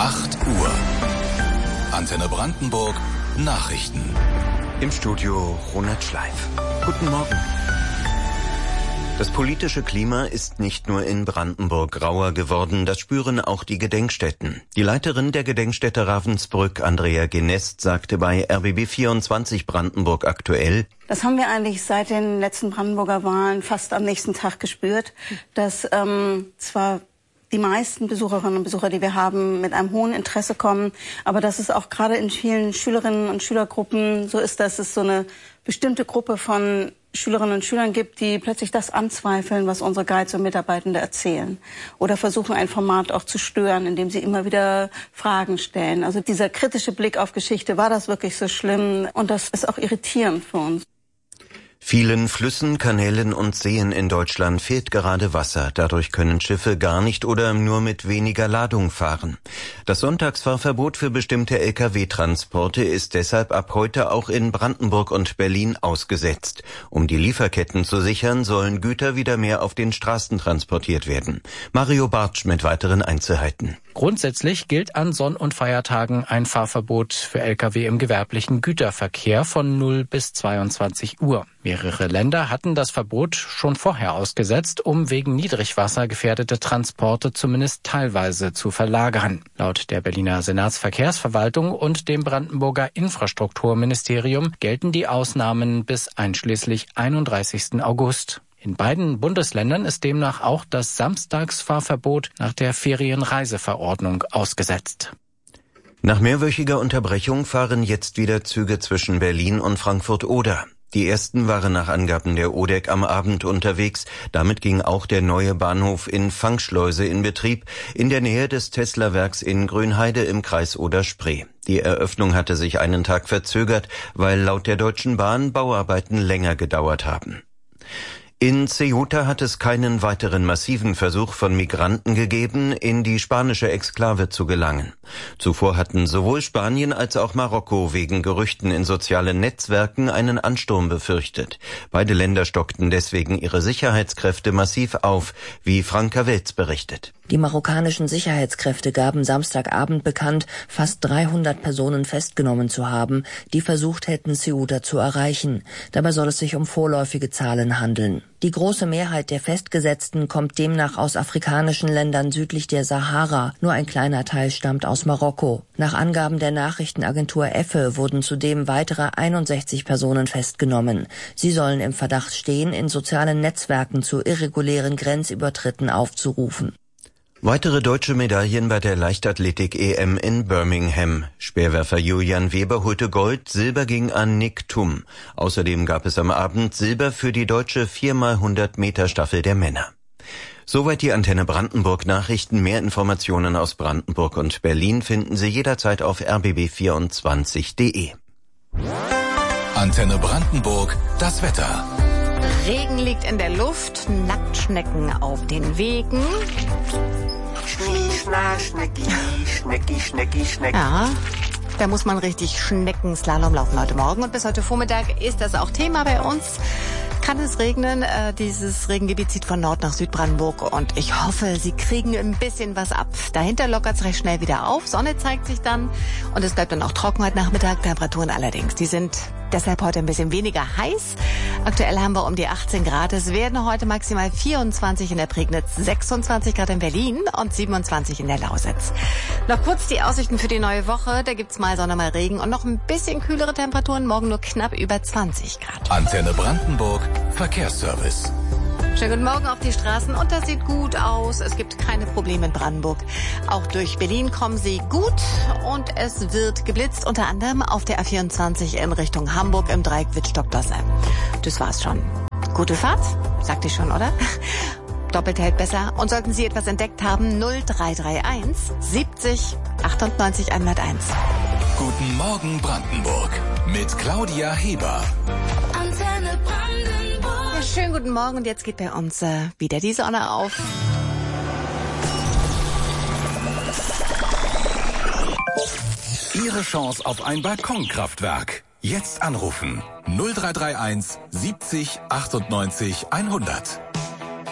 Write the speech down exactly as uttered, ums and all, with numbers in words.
acht Uhr. Antenne Brandenburg Nachrichten. Im Studio Ronald Schleif. Guten Morgen. Das politische Klima ist nicht nur in Brandenburg grauer geworden, das spüren auch die Gedenkstätten. Die Leiterin der Gedenkstätte Ravensbrück, Andrea Genest, sagte bei R B B vierundzwanzig Brandenburg aktuell: Das haben wir eigentlich seit den letzten Brandenburger Wahlen fast am nächsten Tag gespürt, dass ähm, zwar die meisten Besucherinnen und Besucher, die wir haben, mit einem hohen Interesse kommen, aber dass es auch gerade in vielen Schülerinnen und Schülergruppen so ist, dass es so eine bestimmte Gruppe von Schülerinnen und Schülern gibt, die plötzlich das anzweifeln, was unsere Guides und Mitarbeitende erzählen. Oder versuchen, ein Format auch zu stören, indem sie immer wieder Fragen stellen. Also dieser kritische Blick auf Geschichte, war das wirklich so schlimm? Und das ist auch irritierend für uns. Vielen Flüssen, Kanälen und Seen in Deutschland fehlt gerade Wasser. Dadurch können Schiffe gar nicht oder nur mit weniger Ladung fahren. Das Sonntagsfahrverbot für bestimmte L K W-Transporte ist deshalb ab heute auch in Brandenburg und Berlin ausgesetzt. Um die Lieferketten zu sichern, sollen Güter wieder mehr auf den Straßen transportiert werden. Mario Bartsch mit weiteren Einzelheiten. Grundsätzlich gilt an Sonn- und Feiertagen ein Fahrverbot für L K W im gewerblichen Güterverkehr von null bis zweiundzwanzig Uhr. Mehrere Länder hatten das Verbot schon vorher ausgesetzt, um wegen Niedrigwasser gefährdete Transporte zumindest teilweise zu verlagern. Laut der Berliner Senatsverkehrsverwaltung und dem Brandenburger Infrastrukturministerium gelten die Ausnahmen bis einschließlich einunddreißigsten August. In beiden Bundesländern ist demnach auch das Samstagsfahrverbot nach der Ferienreiseverordnung ausgesetzt. Nach mehrwöchiger Unterbrechung fahren jetzt wieder Züge zwischen Berlin und Frankfurt-Oder. Die ersten waren nach Angaben der O D E C am Abend unterwegs. Damit ging auch der neue Bahnhof in Fangschleuse in Betrieb, in der Nähe des Tesla-Werks in Grünheide im Kreis Oder-Spree. Die Eröffnung hatte sich einen Tag verzögert, weil laut der Deutschen Bahn Bauarbeiten länger gedauert haben. In Ceuta hat es keinen weiteren massiven Versuch von Migranten gegeben, in die spanische Exklave zu gelangen. Zuvor hatten sowohl Spanien als auch Marokko wegen Gerüchten in sozialen Netzwerken einen Ansturm befürchtet. Beide Länder stockten deswegen ihre Sicherheitskräfte massiv auf, wie Franka Welz berichtet. Die marokkanischen Sicherheitskräfte gaben Samstagabend bekannt, fast dreihundert Personen festgenommen zu haben, die versucht hätten, Ceuta zu erreichen. Dabei soll es sich um vorläufige Zahlen handeln. Die große Mehrheit der Festgesetzten kommt demnach aus afrikanischen Ländern südlich der Sahara. Nur ein kleiner Teil stammt aus Marokko. Nach Angaben der Nachrichtenagentur E F E wurden zudem weitere einundsechzig Personen festgenommen. Sie sollen im Verdacht stehen, in sozialen Netzwerken zu irregulären Grenzübertritten aufzurufen. Weitere deutsche Medaillen bei der Leichtathletik-E M in Birmingham. Speerwerfer Julian Weber holte Gold, Silber ging an Nick Thum. Außerdem gab es am Abend Silber für die deutsche vier mal hundert Meter Staffel der Männer. Soweit die Antenne Brandenburg Nachrichten. Mehr Informationen aus Brandenburg und Berlin finden Sie jederzeit auf r b b vierundzwanzig punkt de. Antenne Brandenburg, das Wetter. Regen liegt in der Luft, Nacktschnecken auf den Wegen. Schnie, schna, schnecki, schnecki, schnecki, schnecki. Ja, da muss man richtig Schneckenslalom laufen heute Morgen. Und bis heute Vormittag ist das auch Thema bei uns. Kann es regnen? Äh, dieses Regengebiet zieht von Nord nach Südbrandenburg und ich hoffe, Sie kriegen ein bisschen was ab. Dahinter lockert es recht schnell wieder auf, Sonne zeigt sich dann und es bleibt dann auch trocken heute Nachmittag. Temperaturen allerdings, die sind deshalb heute ein bisschen weniger heiß. Aktuell haben wir um die achtzehn Grad. Es werden heute maximal vierundzwanzig in der Prignitz, sechsundzwanzig Grad in Berlin und siebenundzwanzig in der Lausitz. Noch kurz die Aussichten für die neue Woche. Da gibt's mal Sonne, mal Regen und noch ein bisschen kühlere Temperaturen. Morgen nur knapp über zwanzig Grad. Antenne Brandenburg, Verkehrsservice. Schönen guten Morgen auf die Straßen und das sieht gut aus. Es gibt keine Probleme in Brandenburg. Auch durch Berlin kommen Sie gut und es wird geblitzt, unter anderem auf der A vierundzwanzig in Richtung Hamburg im Dreieck Wittstock-Dosse. Das war's schon. Gute Fahrt, sagte ich schon, oder? Doppelt hält besser. Und sollten Sie etwas entdeckt haben, null drei drei eins siebzig achtundneunzig hunderteins. Guten Morgen Brandenburg mit Claudia Heber. Antenne Brandenburg. Ja, schönen guten Morgen und jetzt geht bei uns äh, wieder die Sonne auf. Ihre Chance auf ein Balkonkraftwerk. Jetzt anrufen null drei drei eins siebzig achtundneunzig hundert.